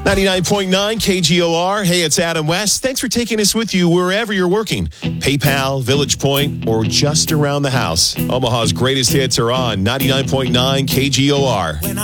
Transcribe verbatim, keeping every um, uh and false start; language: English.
ninety-nine point nine K G O R. Hey, it's Adam West. Thanks for taking us with you wherever you're working. PayPal, Village Point, or just around the house. Omaha's greatest hits are on ninety-nine point nine K G O R.